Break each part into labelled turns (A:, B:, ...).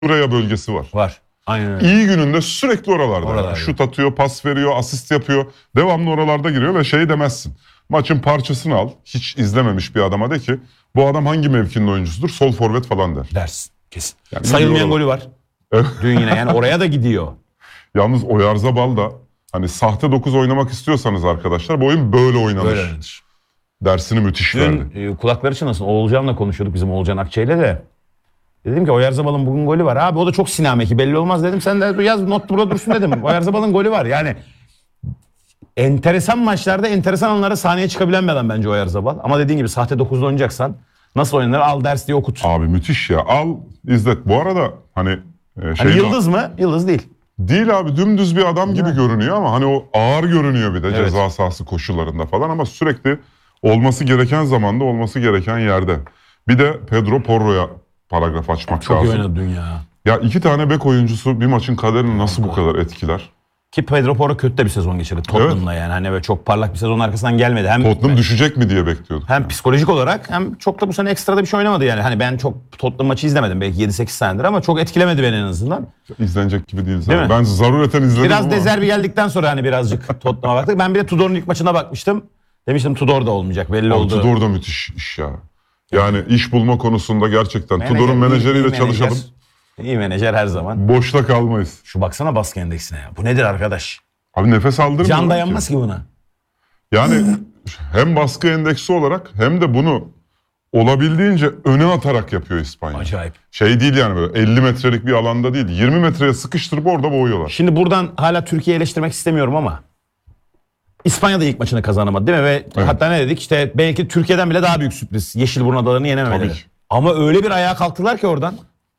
A: buraya bölgesi var.
B: Var. Aynen öyle.
A: İyi gününde sürekli oralarda.
B: Oralarda.
A: Şut atıyor, pas veriyor, asist yapıyor. Devamlı oralarda giriyor ve şey demezsin. Maçın parçasını al. Hiç izlememiş bir adama de ki bu adam hangi mevkinin oyuncusudur? Sol forvet falan der.
B: Dersin. Kesin.
A: Yani
B: sayılmayan golü var.
A: Evet.
B: Dün yine yani oraya da gidiyor.
A: Yalnız Oyarzabal da hani sahte 9 oynamak istiyorsanız arkadaşlar bu oyun böyle oynanır.
B: Böyle oynadır.
A: Dersini müthiş verdi.
B: Dün kulakları çınlasın. Oğulcan'la konuşuyorduk bizim Oğulcan Akçay'la de. Dedim ki Oyarzabal'ın bugün golü var. Abi o da çok sinameki belli olmaz dedim. Sen de yaz not burada dursun dedim. Oyarzabal'ın golü var. Yani enteresan maçlarda enteresan anlara sahneye çıkabilen bir adam bence Oyarzabal. Ama dediğin gibi sahte 9'da oynayacaksan nasıl oynanır al ders diye okut.
A: Abi müthiş ya. Al izlet. Bu arada hani
B: Hani yıldız mı? Yıldız değil.
A: Değil abi, dümdüz bir adam gibi görünüyor ama hani o ağır görünüyor bir de
B: Evet.
A: ceza sahası koşullarında falan ama sürekli olması gereken zamanda olması gereken yerde. Bir de Pedro Porro'ya paragraf açmak
B: Çok iyi
A: lazım.
B: oynadı dün ya.
A: Ya iki tane bek oyuncusu bir maçın kaderini nasıl bu kadar etkiler?
B: Ki Pedro Porro kötü de bir sezon geçirdi Tottenham'la yani. Hani böyle çok parlak bir sezon arkasından gelmedi. Hem
A: Tottenham düşecek mi diye bekliyorduk.
B: hem psikolojik olarak hem çok da bu sene ekstra da bir şey oynamadı yani. Hani ben çok Tottenham maçı izlemedim belki 7-8 senedir ama çok etkilemedi beni en azından.
A: İzlenecek gibi değil
B: Değil
A: zaten.
B: mi?
A: Ben zarureten izledim
B: Biraz
A: ama.
B: Dezerbi geldikten sonra hani birazcık Tottenham'a baktık. Ben bir de Tudor'un ilk maçına bakmıştım. Demiştim Tudor da olmayacak belli
A: Abi
B: oldu.
A: Tudor da müthiş iş ya. Yani iş bulma konusunda gerçekten
B: Menajer,
A: Tudor'un
B: iyi
A: menajeriyle
B: menajer.
A: çalışalım.
B: İyi menajer her zaman.
A: Boşta kalmayız.
B: Şu baksana baskı endeksine ya. Bu nedir arkadaş?
A: Abi nefes aldırmıyor.
B: Can
A: ki.
B: dayanmaz ki buna.
A: Yani hem baskı endeksi olarak hem de bunu olabildiğince öne atarak yapıyor İspanya.
B: Acayip.
A: Şey değil yani böyle 50 metrelik bir alanda değil. 20 metreye sıkıştırıp orada boğuyorlar.
B: Şimdi buradan hala Türkiye'yi eleştirmek istemiyorum ama İspanya'da ilk maçını kazanamadı değil mi? Ve hatta ne dedik işte belki Türkiye'den bile daha büyük sürpriz. Yeşilburnu adalarını yenememeleri.
A: Tabii ki.
B: Ama öyle bir ayağa kalktılar ki oradan.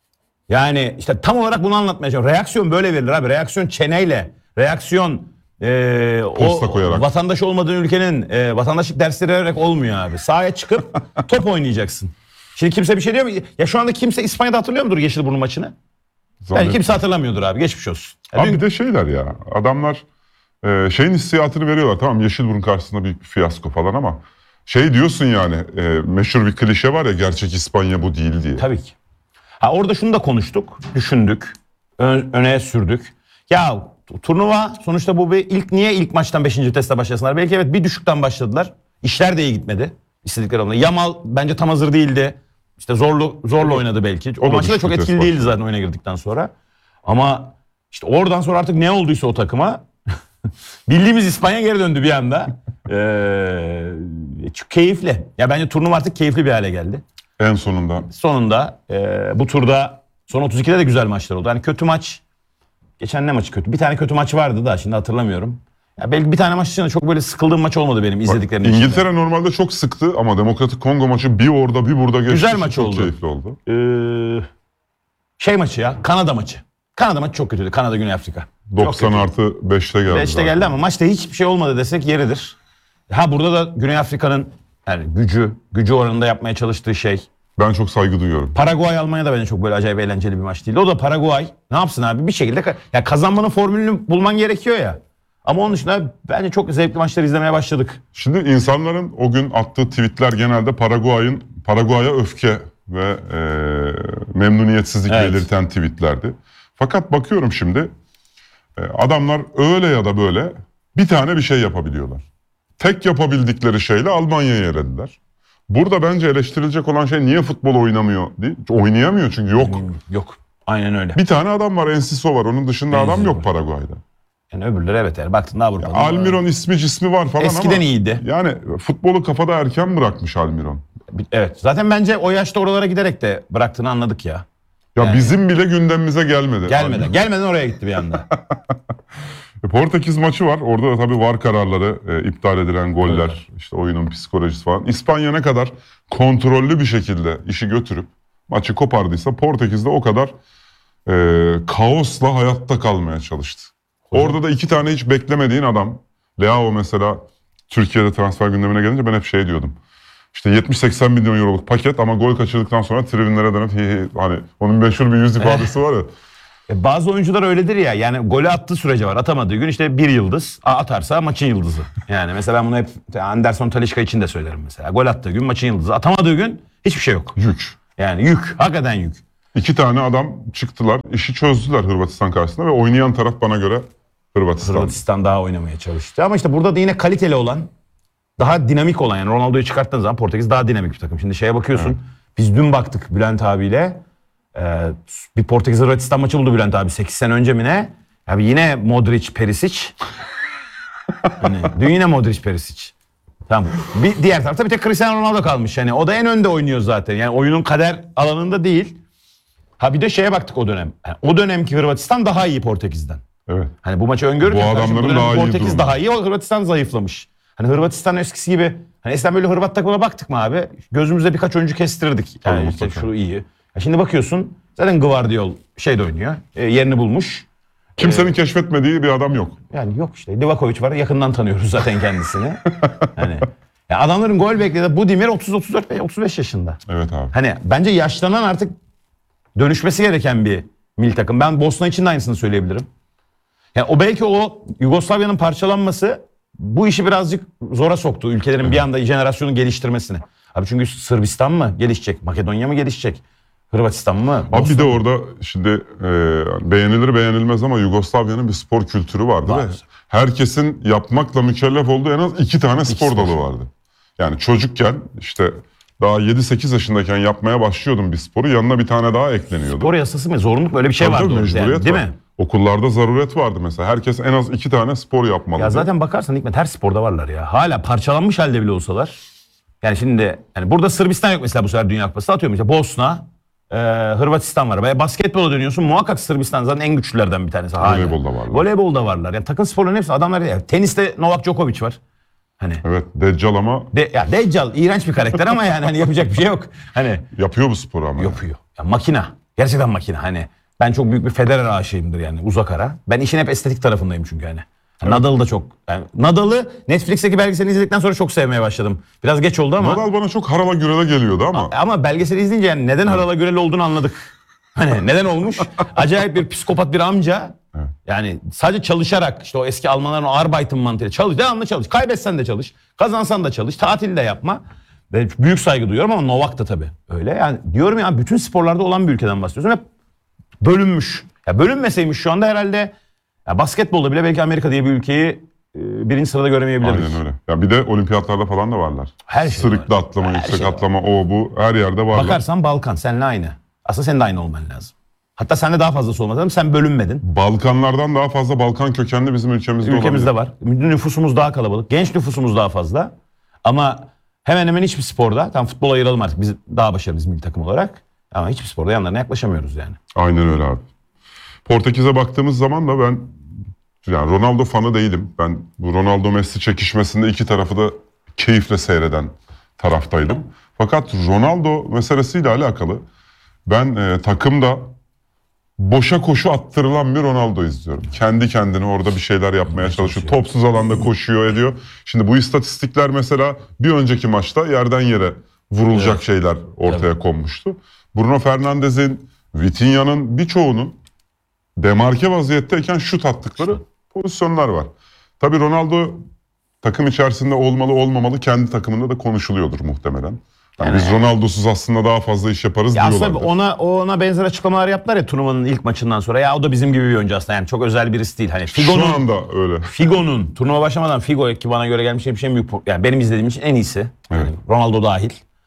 B: Yani işte tam olarak bunu anlatmaya çalışıyorum. Reaksiyon böyle verilir abi. Reaksiyon çeneyle. Reaksiyon
A: Posta koyarak.
B: vatandaş olmadığın ülkenin vatandaşlık dersleri vererek olmuyor abi. Sahaya çıkıp top oynayacaksın. Şimdi kimse bir şey diyor mu? Ya şu anda kimse İspanya'da hatırlıyor mudur Yeşilburnu maçını? Yani kimse hatırlamıyordur abi. Geçmiş olsun. Ya
A: Abi bir de şeyler ya. Adamlar şeyin hissiyatını veriyorlar. Tamam Yeşilburun karşısında büyük bir fiyasko falan ama şey diyorsun yani meşhur bir klişe var ya gerçek İspanya bu değil diye.
B: Tabii ki. Ha orada şunu da konuştuk, düşündük, öne sürdük. Ya turnuva sonuçta bu bir niye ilk maçtan 5. viteste başlasınlar? Belki evet bir düşükten başladılar. İşler de iyi gitmedi. İstedikleri anlamda. Yamal bence tam hazır değildi. İşte zorla oynadı belki. O
A: da
B: maçta da
A: düşük
B: çok
A: vites
B: etkili
A: başladı.
B: değildi zaten oyuna girdikten sonra. Ama işte oradan sonra artık ne olduysa o takıma bildiğimiz İspanya geri döndü bir anda. Keyifli. Ya bence turnuva artık keyifli bir hale geldi.
A: En sonunda.
B: Sonunda bu turda son 32'de de güzel maçlar oldu. Yani kötü maç. Geçen ne maçı kötü? Bir tane kötü maç vardı da şimdi hatırlamıyorum. Ya belki bir tane maç için de çok böyle sıkıldığım maç olmadı benim izlediklerim için.
A: İngiltere normalde çok sıktı ama Demokratik Kongo maçı bir orada bir burada geçti.
B: Güzel maç
A: çok
B: oldu.
A: keyifli oldu.
B: Şey maçı ya Kanada maçı. Kanada maçı çok kötüydü. Kanada Güney Afrika.
A: 90 artı 5'te geldi.
B: 5'te
A: zaten.
B: geldi ama maçta hiçbir şey olmadı desek yeridir. Ha burada da Güney Afrika'nın yani gücü oranında yapmaya çalıştığı şey.
A: Ben çok saygı duyuyorum.
B: Paraguay Almanya da bence çok böyle acayip eğlenceli bir maç değildi. O da Paraguay ne yapsın abi bir şekilde ya kazanmanın formülünü bulman gerekiyor ya. Ama onun dışında bence çok zevkli maçları izlemeye başladık.
A: Şimdi insanların o gün attığı tweetler genelde Paraguay'a öfke ve memnuniyetsizlik
B: Evet.
A: belirten tweetlerdi. Fakat bakıyorum şimdi adamlar öyle ya da böyle bir tane bir şey yapabiliyorlar. Tek yapabildikleri şeyle Almanya'yı elediler. Burada bence eleştirilecek olan şey niye futbol oynamıyor değil. Oynayamıyor çünkü yok.
B: Yok. Aynen öyle.
A: Bir tane adam var, Enciso var. Onun dışında adam yok Paraguay'da.
B: Yani öbürleri evet yani baktığında Avrupa'da.
A: Almiron ismi cismi var falan
B: Eskiden
A: ama
B: iyiydi.
A: yani futbolu kafada erken bırakmış Almiron.
B: Evet. Zaten bence o yaşta oralara giderek de bıraktığını anladık ya.
A: Ya
B: Yani-
A: bizim bile gündemimize gelmedi.
B: Gelmeden oraya gitti bir anda.
A: Portekiz maçı var. Orada da tabii VAR kararları, iptal edilen goller, işte oyunun psikolojisi falan. İspanya ne kadar kontrollü bir şekilde işi götürüp maçı kopardıysa Portekiz de o kadar kaosla hayatta kalmaya çalıştı. Orada da iki tane hiç beklemediğin adam. Leao mesela Türkiye'de transfer gündemine gelince ben hep şey diyordum. İşte 70-80 milyon euroluk paket ama gol kaçırdıktan sonra tribünlere dönüp hani onun meşhur bir yüz ifadesi var ya.
B: Bazı oyuncular öyledir ya. Yani golü attığı sürece var. Atamadığı gün işte bir yıldız. Atarsa maçın yıldızı. Yani mesela ben bunu hep Anderson Talisca için de söylerim mesela. Gol attığı gün maçın yıldızı. Atamadığı gün hiçbir şey yok.
A: Yük.
B: Yani yük. Hakikaten yük.
A: 2 tane adam çıktılar, işi çözdüler Hırvatistan karşısında ve oynayan taraf bana göre Hırvatistan.
B: Hırvatistan daha oynamaya çalıştı. Ama işte burada da yine kaliteli olan, daha dinamik olan, yani Ronaldo'yu çıkarttığın zaman Portekiz daha dinamik bir takım. Şimdi şeye bakıyorsun. Evet. Biz dün baktık Bülent abiyle. Bir Portekiz Hırvatistan maçı buldu Bülent abi 8 sene önce mi ne? Abi yine Modric, Perisic. Hani, dün yine Modric, Perisic. Tamam. Bir diğer tarafta bir tek Cristiano Ronaldo kalmış. Yani o da en önde oynuyor zaten. Yani oyunun kader alanında değil. Ha bir de şeye baktık o dönem. Yani o dönemki Hırvatistan daha iyi Portekiz'den.
A: Evet.
B: Hani bu maçı öngörürken
A: bu adamların daha iyi
B: Portekiz
A: durumu.
B: daha iyi, o Hırvatistan zayıflamış. Hani Hırvatistan eskisi gibi, hani eskiden böyle Hırvat takımına baktık mı abi? Gözümüzde birkaç oyuncu kestirirdik. Yani işte şu iyi. Ya şimdi bakıyorsun zaten Gvardiol de oynuyor. Yerini bulmuş.
A: Kimsenin keşfetmediği bir adam yok.
B: Yani yok işte. Livakovic var. Yakından tanıyoruz zaten kendisini. Hani ya adamların gol bekledi. Budimir 30-34-35 yaşında.
A: Evet abi.
B: Hani bence yaşlanan artık dönüşmesi gereken bir milli takım. Ben Bosna için de aynısını söyleyebilirim. Yani o belki o Yugoslavya'nın parçalanması bu işi birazcık zora soktu. Ülkelerin bir anda jenerasyonu geliştirmesini. Abi çünkü Sırbistan mı gelişecek? Makedonya mı gelişecek? Hırvatistan mı?
A: Abi bir de orada şimdi beğenilir beğenilmez ama Yugoslavya'nın bir spor kültürü vardı ve herkesin yapmakla mükellef olduğu en az 2 tane spor dalı vardı. Yani çocukken işte daha 7-8 yaşındayken yapmaya başlıyordum bir sporu, yanına bir tane daha ekleniyordu.
B: Spor yasası mı? Zorunluluk böyle bir şey vardı.
A: Mecburiyet
B: değil
A: var.
B: mi?
A: Okullarda zaruret vardı mesela. Herkes en az 2 tane spor yapmalı.
B: Ya zaten bakarsan Hikmet her sporda varlar ya. Hala parçalanmış halde bile olsalar. Yani şimdi yani burada Sırbistan yok mesela bu sefer Dünya Kupası. Atıyorum işte Bosna, Hırvatistan var. Veya basketbola dönüyorsun, muhakkak Sırbistan zaten en güçlülerden bir tanesi.
A: Voleybolda varlar.
B: Voleybolda varlar. Yani takım sporların hepsi adamlar. Yani teniste Novak Djokovic var. Hani.
A: Evet, Deccal ama.
B: Ya Deccal iğrenç bir karakter ama yani hani yapacak bir şey yok. Hani.
A: Yapıyor bu sporu ama.
B: Yapıyor. Ya makina. Gerçekten makina. Hani ben çok büyük bir Federer aşığıyımdır yani uzak ara. Ben işin hep estetik tarafındayım çünkü hani. Evet. Nadal'ı da çok. Yani Nadal'ı Netflix'teki belgeselini izledikten sonra çok sevmeye başladım. Biraz geç oldu ama.
A: Nadal bana çok harala gürele geliyordu ama.
B: Ama belgeseli izleyince yani neden harala gürele olduğunu anladık. Hani neden olmuş? Acayip bir psikopat bir amca. Evet. Yani sadece çalışarak işte o eski Almanların o Arbeiten mantığıyla çalış. Devamlı çalış. Kaybetsen de çalış. Kazansan da çalış. Tatil de yapma. Ve büyük saygı duyuyorum ama Novak da tabii öyle. Yani diyorum ya bütün sporlarda olan bir ülkeden bahsediyorsun. Hep bölünmüş. Ya bölünmeseymiş şu anda herhalde ya basketbolda bile belki Amerika diye bir ülkeyi birinci sırada göremeyebilirdik.
A: Aynen öyle. Ya bir de olimpiyatlarda falan da varlar.
B: Her şey
A: Sırıklı
B: var.
A: atlama,
B: Her
A: yüksek
B: şey
A: atlama, o bu her yerde varlar.
B: Bakarsan Balkan seninle aynı. Aslında senin de aynı olman lazım. Hatta sende daha fazlası olmaz lazım. Sen bölünmedin.
A: Balkanlardan daha fazla Balkan kökenli bizim ülkemizde
B: var. Nüfusumuz daha kalabalık. Genç nüfusumuz daha fazla. Ama hemen hemen hiçbir sporda, tam futbol ayıralım artık biz daha başarılıyız milli takım olarak. Ama hiçbir sporda yanlarına yaklaşamıyoruz yani.
A: Aynen öyle abi. Portekiz'e baktığımız zaman da ben yani Ronaldo fanı değilim. Ben bu Ronaldo Messi çekişmesinde iki tarafı da keyifle seyreden taraftaydım. Fakat Ronaldo meselesiyle alakalı ben takımda boşa koşu attırılan bir Ronaldo izliyorum. Kendi kendine orada bir şeyler yapmaya çalışıyor. Topsuz alanda koşuyor ediyor. Şimdi bu istatistikler mesela bir önceki maçta yerden yere vurulacak şeyler ortaya konmuştu. Bruno Fernandes'in, Vitinha'nın birçoğunun demarke vaziyetteyken şut attıkları pozisyonlar var. Tabii Ronaldo takım içerisinde olmalı olmamalı kendi takımında da konuşuluyordur muhtemelen. Yani biz Ronaldo'suz aslında daha fazla iş yaparız
B: ya
A: diyorlardı.
B: Aslında ona benzer açıklamalar yaptılar ya turnuvanın ilk maçından sonra. Ya o da bizim gibi bir oyuncu aslında yani çok özel birisi değil. Hani
A: Şu anda öyle.
B: Figo'nun turnuva başlamadan Figo ki bana göre gelmiş bir şey büyük yani benim izlediğim için en iyisi. Yani Ronaldo dahil.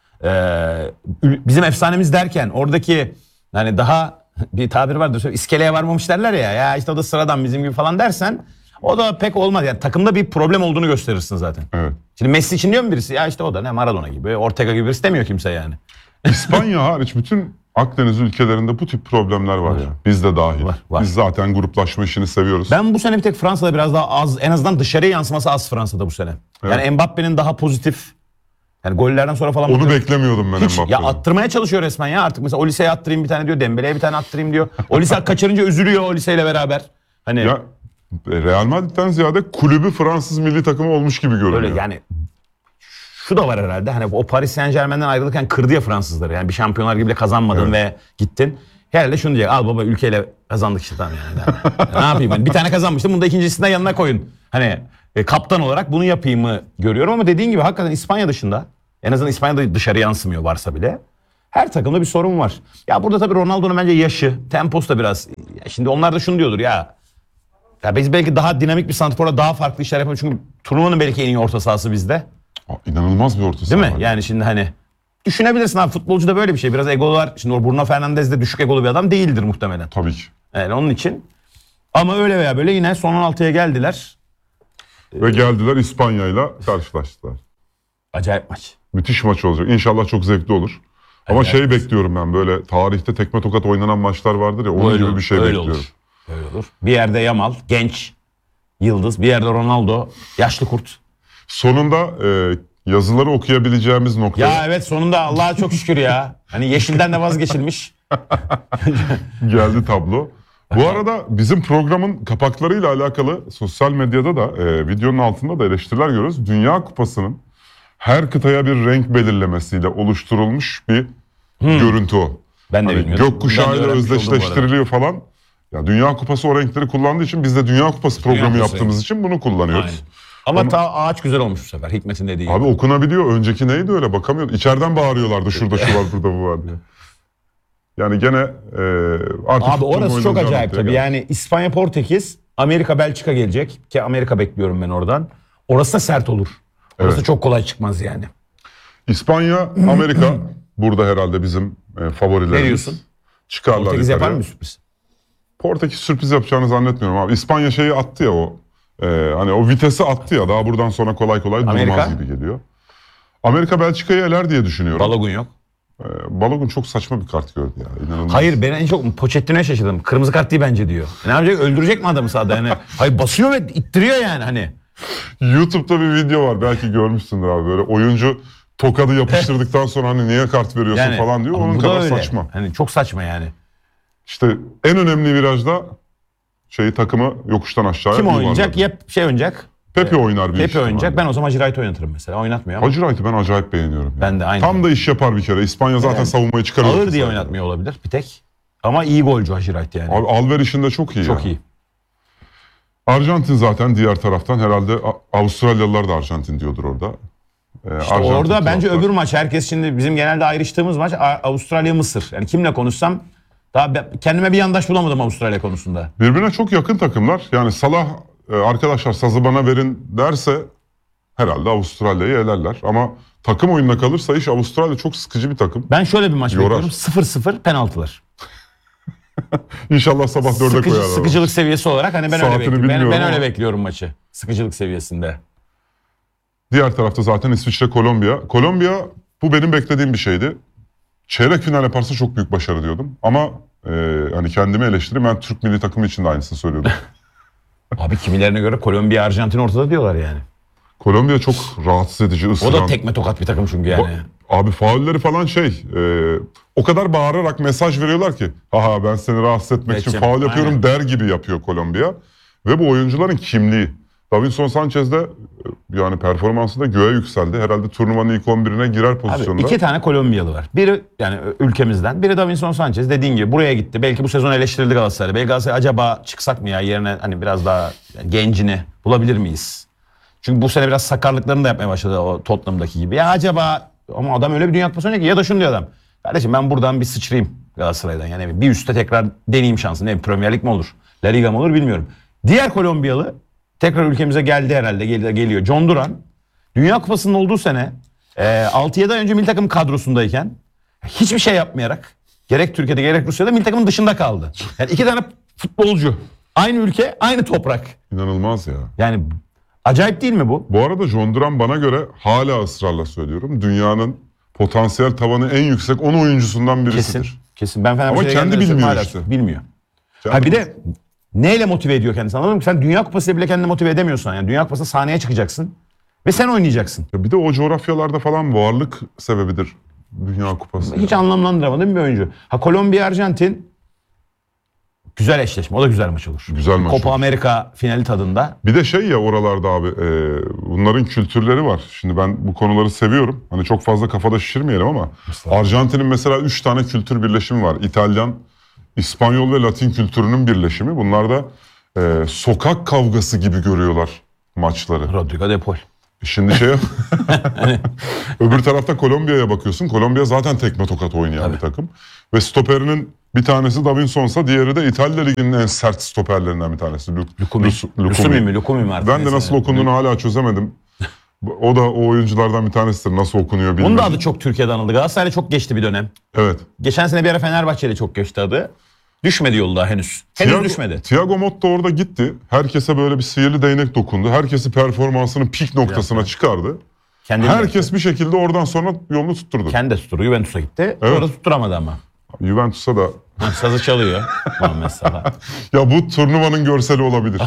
B: Bizim efsanemiz derken oradaki hani daha bir tabir vardır. İskeleye varmamış derler ya işte o da sıradan bizim gibi falan dersen o da pek olmaz. Yani takımda bir problem olduğunu gösterirsin zaten.
A: Evet.
B: Şimdi Messi için diyor mu birisi? Ya işte o da ne Maradona gibi, Ortega gibi birisi demiyor kimse yani.
A: İspanya hariç bütün Akdeniz ülkelerinde bu tip problemler var ya. Biz de dahil.
B: Var.
A: Biz zaten gruplaşma işini seviyoruz.
B: Ben bu sene bir tek Fransa'da biraz daha az, en azından dışarıya yansıması az Fransa'da bu sene. Evet. Yani Mbappe'nin daha pozitif, yani gollerden sonra falan.
A: Onu beklemiyordum ben Mbappe'den.
B: Ya attırmaya çalışıyor resmen ya artık. Mesela Olise'ye attırayım bir tane diyor, Dembele'ye bir tane attırayım diyor. Olise kaçırınca üzülüyor Olise'yle beraber. Hani
A: ya Real Madrid'den ziyade kulübü Fransız milli takımı olmuş gibi görünüyor.
B: Öyle yani şu da var herhalde. Hani o Paris Saint-Germain'den ayrılırken kırdı ya Fransızları. Yani bir şampiyonlar gibi bile kazanmadın ve gittin. Herhalde şunu diyecek. Al baba ülkeyle kazandık işte tamam yani. Ne yapayım ben? Bir tane kazanmıştım. Bunu da ikincisinden yanına koyun. Hani kaptan olarak bunu yapayım mı görüyorum ama dediğin gibi hakikaten İspanya dışında en azından İspanya'da dışarı yansımıyor varsa bile. Her takımda bir sorun var. Ya burada tabii Ronaldo'nun bence yaşı, temposu da biraz. Ya şimdi onlar da şunu diyordur ya. Ya biz belki daha dinamik bir santrforla daha farklı işler yapalım. Çünkü turnuvanın belki en iyi orta sahası bizde.
A: İnanılmaz bir orta saha
B: Değil mi?
A: var.
B: Yani şimdi hani düşünebilirsin abi, futbolcu da böyle bir şey. Biraz egolar. Şimdi o Bruno Fernandes de düşük egolu bir adam değildir muhtemelen.
A: Tabii ki.
B: Yani onun için. Ama öyle veya böyle yine son 16'ya geldiler.
A: Ve geldiler İspanya'yla karşılaştılar.
B: Acayip maç.
A: Müthiş maç olacak. İnşallah çok zevkli olur. Ama
B: Acayip.
A: bekliyorum ben, böyle tarihte tekme tokat oynanan maçlar vardır ya, onun
B: Öyle
A: gibi
B: olur,
A: bir şey
B: öyle
A: bekliyorum.
B: olur. Öyle olur. Bir yerde Yamal, genç, yıldız. Bir yerde Ronaldo, yaşlı kurt.
A: Sonunda yazıları okuyabileceğimiz noktaya
B: Ya evet, sonunda Allah'a çok şükür ya. Hani yeşilden de vazgeçilmiş.
A: geldi tablo. Bu arada bizim programın kapaklarıyla alakalı sosyal medyada da videonun altında da eleştiriler görüyoruz. Dünya Kupası'nın her kıtaya bir renk belirlemesiyle oluşturulmuş bir görüntü o.
B: Ben de
A: Hani
B: bilmiyordum. Ben
A: gökkuşağıyla
B: de öğrenmiş oldum bu arada.
A: özdeşleştiriliyor falan. Ya Dünya Kupası o renkleri kullandığı için biz de Dünya Kupası programı
B: Kupası
A: yaptığımız için bunu kullanıyoruz.
B: Aynen. Ama ta ağaç güzel olmuş bu sefer. Hikmet'in dediği
A: Abi
B: gibi.
A: okunabiliyor. Önceki neydi öyle, bakamıyordum. İçeriden bağırıyorlardı, şurada şu var, burada bu var diye. Yani gene artık
B: Abi
A: futbolun
B: orası çok
A: oynanacağı
B: acayip
A: noktaya
B: tabii.
A: geldik.
B: Yani İspanya, Portekiz, Amerika, Belçika gelecek. Ki Amerika bekliyorum ben oradan. Orası da sert olur. Orası
A: Evet.
B: çok kolay çıkmaz yani.
A: İspanya, Amerika burada herhalde bizim favorilerimiz.
B: Ne diyorsun?
A: Çıkarlar
B: Portekiz yapar
A: yukarıya.
B: mı bir sürpriz?
A: Portekiz sürpriz yapacağını zannetmiyorum abi. İspanya şeyi attı ya o. Hani o vitesi attı ya, daha buradan sonra kolay kolay
B: Amerika?
A: durmaz gibi geliyor. Amerika Belçika'yı eler diye düşünüyorum.
B: Balogun yok.
A: Balogun çok saçma bir kart gördü ya. İnanılmaz.
B: Hayır, ben en çok Pochettino'ya şaşırdım. Kırmızı kart değil bence diyor. Ne yapacak? Öldürecek mi adamı sahada yani? Hayır, basıyor ve ittiriyor yani hani.
A: YouTube'da bir video var, belki görmüşsündür abi, böyle oyuncu tokadı yapıştırdıktan sonra hani niye kart veriyorsun
B: Yani
A: falan diyor.
B: ama
A: Onun
B: bu da
A: kadar
B: öyle.
A: saçma.
B: Hani çok saçma yani.
A: İşte en önemli virajda takımı yokuştan aşağıya
B: Kim
A: yuvarladı.
B: oynayacak? Ya şey oynayacak.
A: Pepe oynar büyük
B: Pepe oynayacak.
A: ihtimalle.
B: Ben o zaman Giroud oynatırım mesela. Oynatmıyor ama.
A: Hacı Wright'ı ben acayip beğeniyorum. ya.
B: Ben de aynı.
A: Tam da iş yapar bir kere. İspanya zaten
B: Yani
A: savunmayı çıkarıyor.
B: Ağır diye oynatmıyor olabilir bir tek. Ama iyi golcü Giroud yani.
A: Abi Alver işinde çok iyi.
B: Çok
A: ya.
B: iyi.
A: Arjantin zaten diğer taraftan herhalde Avustralyalılar da Arjantin diyordur orada.
B: İşte orada bence öbür maç, herkes şimdi bizim genelde ayrıştığımız maç Avustralya-Mısır. Yani kimle konuşsam daha kendime bir yandaş bulamadım Avustralya konusunda.
A: Birbirine çok yakın takımlar. Yani Salah arkadaşlar sazı bana verin derse herhalde Avustralya'yı elerler. Ama takım oyununa kalırsa iş, Avustralya çok sıkıcı bir takım.
B: Ben şöyle bir maç
A: Yorar.
B: bekliyorum. 0-0 penaltılar.
A: İnşallah sabah 4'e koyarlar.
B: Sıkıcılık seviyesi olarak hani ben öyle
A: Saatini
B: bekliyorum. Ben
A: bilmiyorum
B: öyle
A: ama.
B: bekliyorum maçı. Sıkıcılık seviyesinde.
A: Diğer tarafta zaten İsviçre, Kolombiya. Kolombiya, bu benim beklediğim bir şeydi. Çeyrek final yaparsa çok büyük başarı diyordum. Ama hani kendimi eleştireyim, ben Türk milli takımı için de aynısını söylüyordum.
B: Abi kimilerine göre Kolombiya, Arjantin ortada diyorlar yani.
A: Kolombiya çok rahatsız edici,
B: O
A: ısıran.
B: da tekme tokat bir takım çünkü yani.
A: Abi faulleri falan o kadar bağırarak mesaj veriyorlar ki, haha ben seni rahatsız etmek için
B: Geçeceğim.
A: faul yapıyorum
B: Aynen.
A: der gibi yapıyor Kolombiya. Ve bu oyuncuların kimliği. Davinson Sanchez de yani performansı da göğe yükseldi. Herhalde turnuvanın ilk 11'ine girer
B: Abi
A: pozisyonda.
B: iki tane Kolombiyalı var. Biri yani ülkemizden, biri Davinson Sanchez. Dediğin gibi buraya gitti. Belki bu sezon eleştirildi Galatasaray. Belki Galatasaray acaba çıksak mı ya yerine, hani biraz daha gencini bulabilir miyiz? Çünkü bu sene biraz sakarlıklarını da yapmaya başladı o Tottenham'daki gibi. Ya acaba, ama adam öyle bir Dünya Kupası oynuyor ki, ya da şunu diyor adam. Kardeşim ben buradan bir sıçrayım Galatasaray'dan. Yani bir üstte tekrar deneyeyim şansını. Ne Premier Lig mi olur? La Liga mı olur bilmiyorum. Diğer Kolombiyalı tekrar ülkemize geldi herhalde. Geliyor. John Duran. Dünya Kupası'nın olduğu sene 6-7 ay önce milli takım kadrosundayken hiçbir şey yapmayarak gerek Türkiye'de gerek Rusya'da milli takımın dışında kaldı. Yani iki tane futbolcu. Aynı ülke, aynı toprak.
A: İnanılmaz ya.
B: Yani acayip değil mi bu?
A: Bu arada John Duran bana göre, hala ısrarla söylüyorum, dünyanın potansiyel tavanı en yüksek 10 oyuncusundan birisidir.
B: Kesin. Kesin. Ben Fenerbahçe'ye
A: Ama kendi
B: geldiğimde
A: bilmiyor
B: hala
A: işte.
B: Bilmiyor.
A: Kendi-
B: Ha bir de neyle motive ediyor kendisini, anladın mı? Sen Dünya Kupası'yla bile kendini motive edemiyorsun. Yani Dünya Kupası'nda sahneye çıkacaksın ve sen oynayacaksın.
A: Ya bir de o coğrafyalarda falan varlık sebebidir Dünya Kupası.
B: Hiç anlamlandıramadığım bir oyuncu. Ha Kolombiya, Arjantin güzel eşleşme. O da güzel maç olur.
A: Güzel maç
B: Copa
A: olur.
B: Amerika finali tadında.
A: Bir de ya oralarda abi, bunların kültürleri var. Şimdi ben bu konuları seviyorum. Hani çok fazla kafada şişirmeyelim ama Arjantin'in mesela 3 tane kültür birleşimi var. İtalyan, İspanyol ve Latin kültürünün birleşimi. Bunlar da sokak kavgası gibi görüyorlar maçları.
B: Rodrigo de Paul.
A: Şimdi öbür tarafta Kolombiya'ya bakıyorsun. Kolombiya zaten tekme tokat oynayan bir takım. Ve stoperinin bir tanesi Davinson'sa diğeri de İtalya Ligi'nin en sert stoperlerinden bir tanesi.
B: Lukumi mi artık?
A: Ben de nasıl okunduğunu hala çözemedim. O da o oyunculardan bir tanesidir. Nasıl okunuyor bilmiyorum.
B: Bunun da adı çok Türkiye'de anıldı. Galatasaray'la çok geçti bir dönem.
A: Evet.
B: Geçen sene bir ara Fenerbahçe'yle çok geçti adı. Düşmedi yolda henüz. Henüz düşmedi.
A: Thiago Motta orada gitti. Herkese böyle bir sihirli değnek dokundu. Herkesi performansının pik noktasına çıkardı. Herkes bir şekilde oradan sonra yolunu tutturdu.
B: Kendi de tutturdu. Juventus'a gitti.
A: Evet.
B: Orada tutturamadı ama.
A: Juventus'a da...
B: Sazı çalıyor Muhammed Salah.
A: Ya bu turnuvanın görseli olabilir.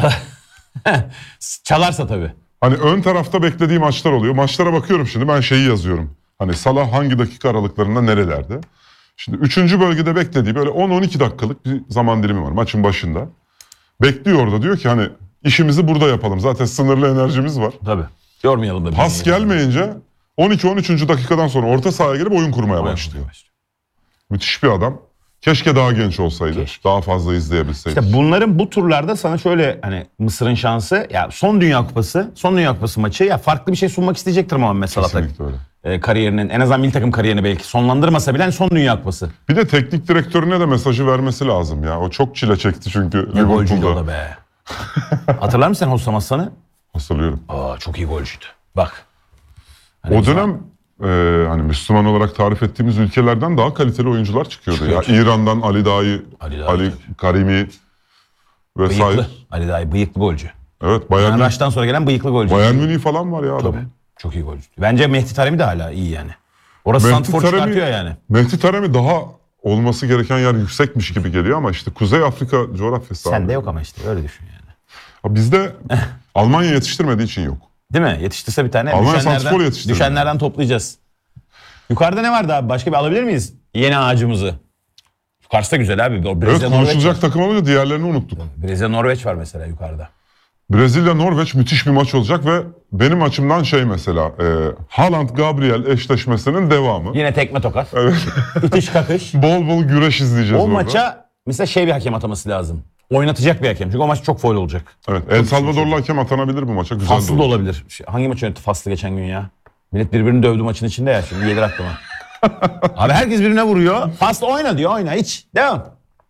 B: Çalarsa tabii.
A: Hani ön tarafta beklediğim maçlar oluyor. Maçlara bakıyorum şimdi, ben şeyi yazıyorum. Hani Salah hangi dakika aralıklarında nerelerde? Şimdi 3. bölgede beklediği böyle 10-12 dakikalık bir zaman dilimi var maçın başında. Bekliyor orada, diyor ki hani işimizi burada yapalım. Zaten sınırlı enerjimiz var.
B: Tabii. Yormayalım da.
A: Pas gelmeyince 12-13. dakikadan sonra orta sahaya gelip oyun kurmaya başlıyor. Müthiş bir adam. Keşke daha genç olsaydı.
B: Keşke.
A: Daha fazla izleyebilseydik.
B: İşte bunların bu turlarda sana şöyle, hani Mısır'ın şansı ya, son Dünya Kupası maçı ya, farklı bir şey sunmak isteyecektir Muhammed Salah.
A: Kesinlikle öyle.
B: Kariyerinin, en azından milli takım kariyerini belki sonlandırmasa bile son Dünya Kupası.
A: Bir de teknik direktörüne de mesajı vermesi lazım ya. O çok çile çekti çünkü.
B: Ne golcüydü o da be. Hatırlar mısın sen Hossam Aslan'ı?
A: Hatırlıyorum.
B: Çok iyi golcüydü. Bak.
A: Hani o dönem hani Müslüman olarak tarif ettiğimiz ülkelerden daha kaliteli oyuncular çıkıyordu. Ya İran'dan Ali Dahi, Ali Karimi vesaire.
B: Bıyıklı. Ali Dahi bıyıklı golcü.
A: Evet,
B: Yani Raş'tan sonra gelen bıyıklı golcü.
A: Bayern Münih falan var ya adam.
B: Tabii. Çok iyi golcü. Bence Mehdi Taremi de hala iyi yani. Orası santrfor çıkartıyor yani.
A: Mehdi Taremi daha olması gereken yer yüksekmiş gibi geliyor ama işte Kuzey Afrika coğrafyası.
B: Sende yok ama işte öyle düşün yani.
A: Bizde Almanya yetiştirmediği için yok.
B: Değil mi? Yetiştirse bir tane
A: Almanya santrfor yetiştirdi.
B: Düşenlerden toplayacağız. Yukarıda ne vardı abi? Başka bir alabilir miyiz? Yeni ağacımızı. Yukarısı da güzel abi.
A: Evet, konuşulacak takım olunca diğerlerini unuttuk.
B: Brezilya Norveç var mesela yukarıda.
A: Brezilya Norveç müthiş bir maç olacak ve benim açımdan mesela Haaland Gabriel eşleşmesinin devamı.
B: Yine tekme tokat.
A: Evet.
B: İtiş kakış.
A: Bol bol güreş izleyeceğiz
B: o
A: orada.
B: maça mesela bir hakem ataması lazım. Oynatacak bir hakem. Çünkü o maç çok faul olacak.
A: Evet. El Salvadorlu hakem atanabilir bu maça. Güzel
B: Faslı da olabilir. Hangi maç yönetti Faslı geçen gün ya? Millet birbirini dövdü maçın içinde ya. Şimdi gelir aklıma. Abi herkes birbirine vuruyor. Faslı oyna diyor. Oyna hiç. Devam.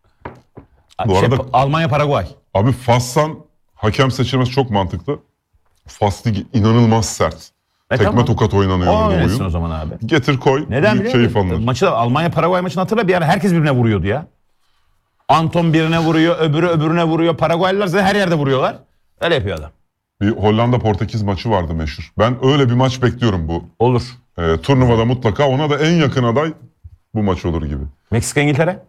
A: Bu arada
B: Almanya Paraguay.
A: abi Fas'tan hakem seçilmesi çok mantıklı. Fas Ligi inanılmaz sert. Tekme
B: tamam.
A: tokat oynanıyor
B: O
A: bu
B: oynasın
A: oyun.
B: o zaman abi.
A: Getir koy.
B: Neden
A: Büyük
B: biliyor
A: keyif
B: musun?
A: alınır.
B: Maçı da Almanya Paraguay maçını hatırla, bir ara herkes birbirine vuruyordu ya. Anton birine vuruyor, öbürü öbürüne vuruyor. Paraguaylılar zaten her yerde vuruyorlar. Öyle yapıyor adam.
A: Bir Hollanda Portekiz maçı vardı meşhur. Ben öyle bir maç bekliyorum bu.
B: Olur.
A: Turnuvada mutlaka. Ona da en yakın aday bu maç olur gibi.
B: Meksika İngiltere?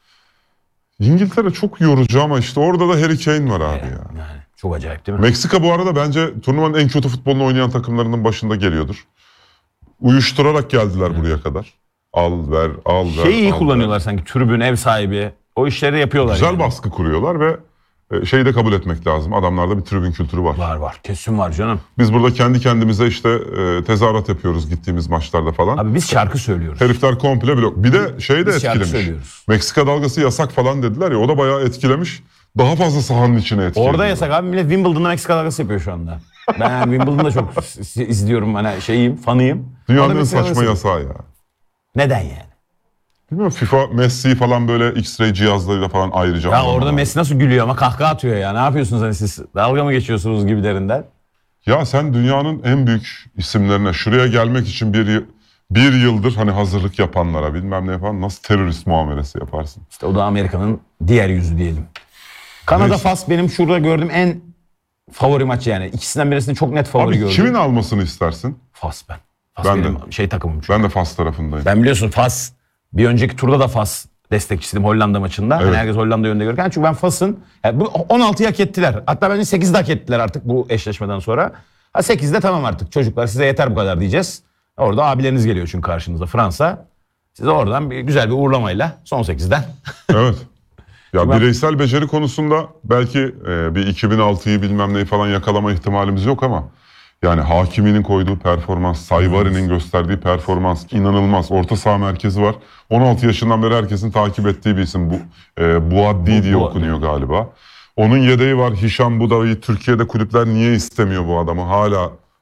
A: İngiltere çok yorucu ama işte orada da Harry Kane var abi ya.
B: Yani çok acayip değil mi?
A: Meksika bu arada bence turnuvanın en kötü futbolunu oynayan takımlarının başında geliyordur. Uyuşturarak geldiler buraya kadar. Al ver, al ver.
B: Şeyi iyi
A: al
B: kullanıyorlar
A: ver.
B: sanki, tribün, ev sahibi. O işleri yapıyorlar.
A: Güzel
B: yani.
A: baskı kuruyorlar ve şeyi de kabul etmek lazım. Adamlarda bir tribün kültürü var.
B: Var. Kesin var canım.
A: Biz burada kendi kendimize işte tezahürat yapıyoruz gittiğimiz maçlarda falan.
B: Abi biz şarkı söylüyoruz.
A: Herifler komple blok. Bir de şey de
B: Biz şarkı
A: etkilemiş.
B: söylüyoruz.
A: Meksika dalgası yasak falan dediler ya, o da bayağı etkilemiş. Daha fazla sahanın içine etkiledi.
B: Orada yasak abi. Millet Wimbledon'da Meksika dalgası yapıyor şu anda. Ben Wimbledon'da çok izliyorum. Hani fanıyım.
A: Dünyanın
B: Orada
A: en
B: Meksika
A: saçma
B: dalgası
A: yasağı ya.
B: Neden yani?
A: Bilmiyorum, FIFA Messi'yi falan böyle X-ray cihazlarıyla falan ayrıca.
B: Ya orada Messi nasıl gülüyor ama kahkaha atıyor ya. Ne yapıyorsunuz hani siz? Dalga mı geçiyorsunuz gibilerinden?
A: Ya sen dünyanın en büyük isimlerine şuraya gelmek için bir yıldır hani hazırlık yapanlara bilmem ne yapan, nasıl terörist muamelesi yaparsın?
B: İşte o da Amerika'nın diğer yüzü diyelim. Kanada
A: Neyse.
B: Fas benim şurada gördüğüm en favori maç yani. İkisinden birisini çok net favori
A: Abi
B: gördüm.
A: kimin almasını istersin?
B: Fas ben. Fas
A: Ben de.
B: benim takımım çünkü.
A: Ben de Fas tarafındayım.
B: Ben biliyorsun Fas, bir önceki turda da Fas destekçisiydim Hollanda maçında.
A: Evet.
B: Hani herkes Hollanda yönünde görürken. Çünkü ben Fas'ın, yani bu 16'yı hak ettiler. Hatta bence 8'de hak ettiler artık bu eşleşmeden sonra. 8'de tamam artık çocuklar, size yeter bu kadar diyeceğiz. Orada abileriniz geliyor çünkü karşınızda, Fransa. Size oradan güzel bir uğurlamayla son 8'den.
A: Evet. Ya
B: Ben-
A: bireysel beceri konusunda belki bir 2006'yı bilmem neyi falan yakalama ihtimalimiz yok ama yani Hakimi'nin koyduğu performans, Sayvari'nin gösterdiği performans inanılmaz. Orta saha merkezi var. 16 yaşından beri herkesin takip ettiği bir isim bu. Buaddi diye okunuyor galiba. Onun yedeği var Hişam Budavi. Türkiye'de kulüpler niye istemiyor bu adamı? Hala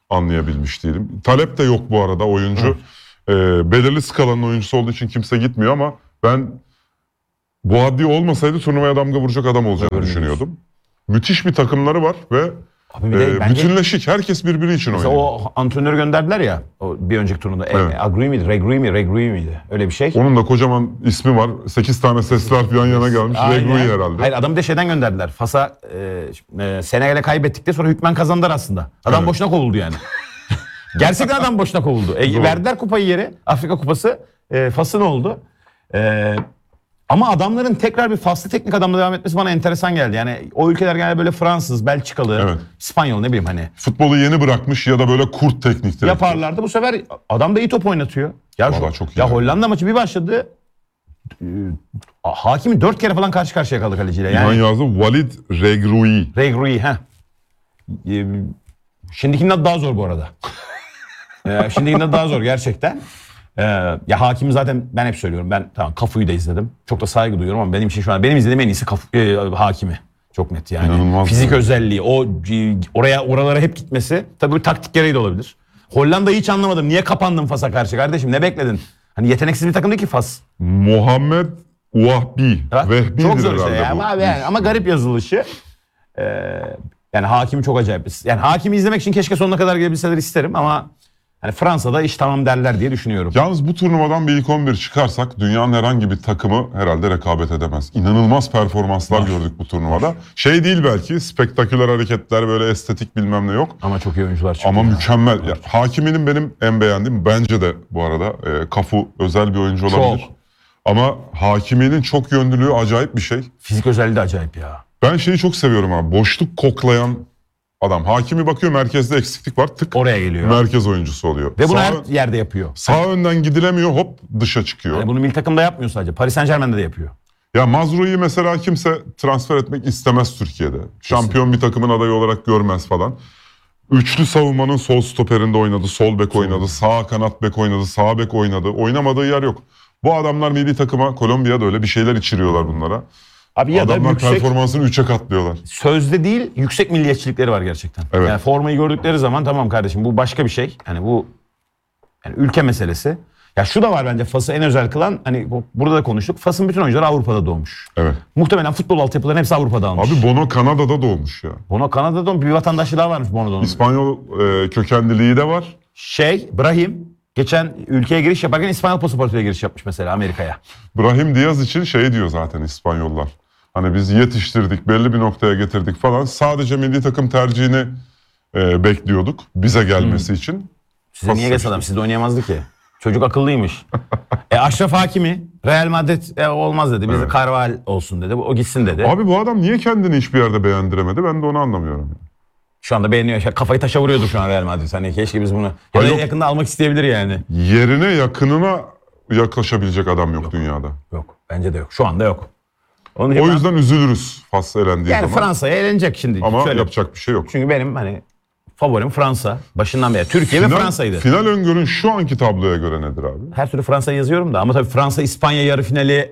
A: anlayabilmiş değilim. Talep de yok bu arada oyuncu. Belirli skalanın oyuncusu olduğu için kimse gitmiyor ama ben bu adli olmasaydı turnuvaya damga vuracak adam olacağını düşünüyordum. Müthiş bir takımları var ve
B: Abi bir de bence
A: bütünleşik. Herkes birbiri için
B: mesela
A: oynuyor.
B: o antrenörü gönderdiler ya o bir önceki turnuvada.
A: Evet.
B: Agree miydi? Regrui miydi? Öyle bir şey.
A: Onun da kocaman ismi var. 8 tane sesli harf yan yana gelmiş.
B: Aynen.
A: Regrui herhalde.
B: Hayır, adamı da şeyden gönderdiler. Fas'a Senegal'e kaybettikten sonra hükmen kazandılar aslında. Adam
A: Evet.
B: boşuna kovuldu yani. Gerçekten adam boşuna kovuldu. Verdiler kupayı yere. Afrika kupası. Fas'ın oldu. Ama adamların tekrar bir Faslı teknik adamla devam etmesi bana enteresan geldi. Yani o ülkeler genelde böyle Fransız, Belçikalı,
A: Evet.
B: İspanyol ne bileyim hani.
A: Futbolu yeni bırakmış ya da böyle kurt tekniktir.
B: Yaparlardı. Bu sefer adam da iyi top oynatıyor. Ya
A: Vallahi çok iyi
B: ya
A: yani.
B: Hollanda maçı bir başladı. Hakimi 4 kere falan karşı karşıya kaldı kaleciyle.
A: İlhan
B: Yani
A: yazdı. Valid Regrui.
B: Regrui ha. Şimdikinin adı daha zor bu arada. Şimdikinin adı daha zor gerçekten. Ya Hakimi zaten ben hep söylüyorum. Ben tamam Cafu'yu da izledim. Çok da saygı duyuyorum ama benim için şu an benim izlediğim en iyisi Hakimi. Çok net yani.
A: İnanılmaz
B: Fizik
A: yani.
B: özelliği, oralara hep gitmesi. Tabii bu taktik gereği de olabilir. Hollanda'yı hiç anlamadım. Niye kapandın Fas'a karşı kardeşim? Ne bekledin? Hani yeteneksiz bir takım değil ki Fas.
A: Muhammed Wahbi. Vehbi'dir
B: Çok zor işte
A: herhalde
B: ya.
A: bu.
B: Ama garip yazılışı. Yani Hakimi çok acayip. Yani Hakimi izlemek için keşke sonuna kadar gelebilseler isterim ama hani Fransa'da iş tamam derler diye düşünüyorum.
A: Yalnız bu turnuvadan bir ilk 11 çıkarsak dünyanın herhangi bir takımı herhalde rekabet edemez. İnanılmaz performanslar gördük bu turnuvada. Şey değil belki spektaküler hareketler böyle estetik bilmem ne yok.
B: Ama çok iyi oyuncular çıktı.
A: Ama
B: ya.
A: mükemmel. Ya, Hakimi'nin benim en beğendiğim bence de bu arada Cafu özel bir oyuncu olabilir.
B: Çok.
A: Ama Hakimi'nin çok yönlülüğü acayip bir şey.
B: Fizik özelliği de acayip ya.
A: Ben şeyi çok seviyorum abi. Boşluk koklayan adam. Hakimi bakıyor merkezde eksiklik var. Tık
B: Oraya geliyor.
A: merkez oyuncusu oluyor.
B: Ve bunu
A: Sağ,
B: her yerde yapıyor.
A: sağ önden gidilemiyor hop dışa çıkıyor.
B: Yani bunu milli takımda yapmıyor sadece. Paris Saint-Germain'de de yapıyor.
A: Ya Mazrou'yu mesela kimse transfer etmek istemez Türkiye'de. Şampiyon bir takımın adayı olarak görmez falan. Üçlü savunmanın sol stoperinde oynadı, sol bek oynadı, sağ kanat bek oynadı, sağ bek oynadı. Oynamadığı yer yok. Bu adamlar milli takıma, Kolombiya'da öyle bir şeyler içiriyorlar bunlara.
B: Abi ya da
A: Adamlar
B: yüksek,
A: performansını 3'e katlıyorlar.
B: sözde değil yüksek milliyetçilikleri var gerçekten.
A: Evet.
B: Yani formayı gördükleri zaman tamam kardeşim bu başka bir şey. Yani bu yani ülke meselesi. Ya şu da var bence Fas'ı en özel kılan hani burada da konuştuk. Fas'ın bütün oyuncuları Avrupa'da doğmuş.
A: Evet.
B: Muhtemelen futbol altyapılarının hepsi Avrupa'da almış.
A: Abi Bono Kanada'da doğmuş ya.
B: Bono Kanada'da bir vatandaşı daha varmış Bono'da.
A: İspanyol kökenliliği de var.
B: Brahim geçen ülkeye giriş yaparken İspanyol pasaportuyla giriş yapmış mesela Amerika'ya.
A: Brahim Diaz için şey diyor zaten İspanyollar. Hani biz yetiştirdik, belli bir noktaya getirdik falan. Sadece milli takım tercihini bekliyorduk bize gelmesi için.
B: Size niye gelsin adam? Sizde oynayamazdı ki. Çocuk akıllıymış. Aşraf Hakimi Real Madrid olmaz dedi. Bizde Carval olsun dedi. O gitsin dedi.
A: Abi bu adam niye kendini hiçbir yerde beğendiremedi? Ben de onu anlamıyorum.
B: Şu anda beğeniyor. Kafayı taşa vuruyordu şu an Real Madrid. Hani keşke biz bunu ya da
A: yok.
B: yakında almak isteyebilir yani.
A: Yerine yakınına yaklaşabilecek adam yok dünyada.
B: Yok. Bence de yok. Şu anda yok. Onun
A: O yüzden üzülürüz Fas elendiği
B: yani
A: zaman.
B: Fransa'ya eğlenecek şimdi.
A: Ama
B: Şöyle,
A: yapacak bir şey yok.
B: çünkü benim hani favorim Fransa. Başından beri. Türkiye ve Fransa'ydı.
A: Final öngörün şu anki tabloya göre nedir abi?
B: Her türlü Fransa'yı yazıyorum da ama tabii Fransa-İspanya yarı finali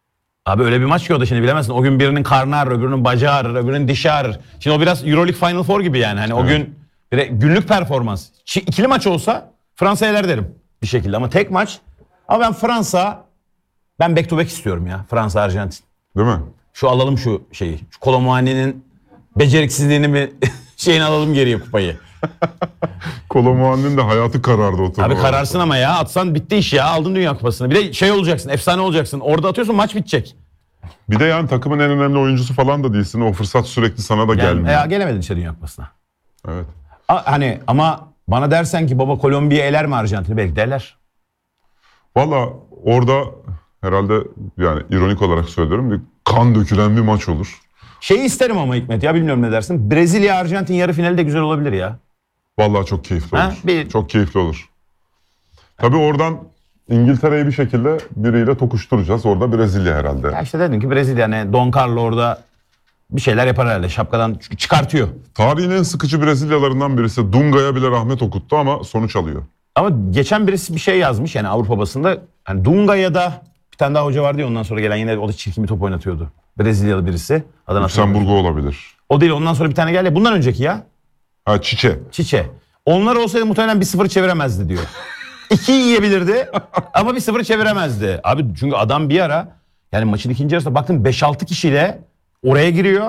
B: abi öyle bir maç ki o da şimdi bilemezsin. O gün birinin karnı ağrır, öbürünün bacağı ağrır, öbürünün dişi ağrır. Şimdi o biraz Euroleague Final Four gibi yani. Hani o gün günlük performans. İkili maç olsa Fransa'ya eler derim bir şekilde ama tek maç. Ama ben back to back istiyorum ya. Fransa-Arjantin.
A: Değil mi?
B: Şu alalım şu şeyi. Şu Kolomuani'nin beceriksizliğini mi şeyini alalım geriye kupayı.
A: Kolomuani'nin de hayatı karardı o turnuva.
B: Abi kararsın ama ya atsan bitti iş ya aldın Dünya Kupası'nı. Bir de şey olacaksın efsane olacaksın. Orada atıyorsun maç bitecek.
A: Bir de yani takımın en önemli oyuncusu falan da değilsin. O fırsat sürekli sana da gelmiyor.
B: Gelemedin işte Dünya Kupası'na.
A: Evet.
B: Hani ama bana dersen ki baba Kolombiya eler mi Arjantin'i? Belki de eler.
A: Valla orada herhalde yani ironik olarak söylüyorum bir kan dökülen bir maç olur.
B: Şeyi isterim ama Hikmet ya bilmiyorum ne dersin. Brezilya-Arjantin yarı finali de güzel olabilir ya.
A: Vallahi çok keyifli
B: Ha,
A: olur. Çok keyifli olur. Tabii oradan İngiltere'yi bir şekilde biriyle tokuşturacağız. Orada Brezilya herhalde.
B: Ya işte dedim ki Brezilya hani Don Carlo orada bir şeyler yapar herhalde. Şapkadan çıkartıyor.
A: Tarihin en sıkıcı Brezilyalarından birisi. Dunga'ya bile rahmet okuttu ama sonuç alıyor.
B: Ama geçen birisi bir şey yazmış yani Avrupa basında. Hani Dunga'ya da bir tane daha hoca vardı ya ondan sonra gelen yine o da çirkin bir top oynatıyordu. Brezilyalı birisi. Adını hatırlamıyorum.
A: Lüksemburg'u olabilir.
B: O değil ondan sonra bir tane geldi. Bundan önceki ya.
A: Ha Çiçe.
B: Çiçe. Onlar olsaydı muhtemelen 1-0 çeviremezdi diyor. 2 yiyebilirdi ama 1-0 çeviremezdi. Abi çünkü adam bir ara yani maçın ikinci yarısında baktım 5-6 kişiyle oraya giriyor.